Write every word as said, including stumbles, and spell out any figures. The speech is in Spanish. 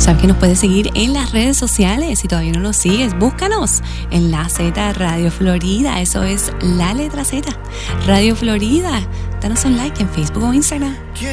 Sabes que nos puedes seguir en las redes sociales. Si todavía no nos sigues, búscanos en La Z Radio Florida. Eso es la letra Z, Radio Florida. Danos un like en Facebook o Instagram.